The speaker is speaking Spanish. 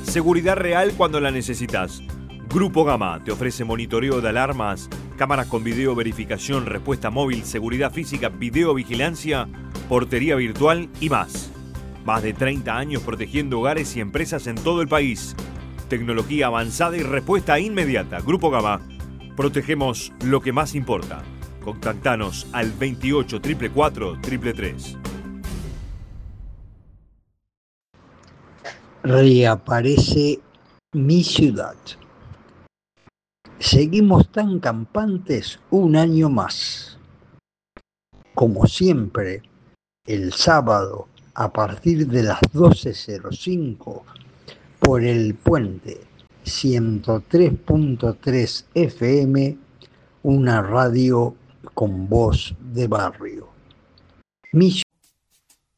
Seguridad real cuando la necesitas. Grupo Gama te ofrece monitoreo de alarmas, cámaras con video verificación, respuesta móvil, seguridad física, videovigilancia, portería virtual y más. Más de 30 años protegiendo hogares y empresas en todo el país. Tecnología avanzada y respuesta inmediata. Grupo Gama. Protegemos lo que más importa. Contactanos al 28 444 333. Reaparece mi ciudad. Seguimos tan campantes un año más. Como siempre, el sábado a partir de las 12:05 por el puente 103.3 FM, una radio con voz de barrio. Mi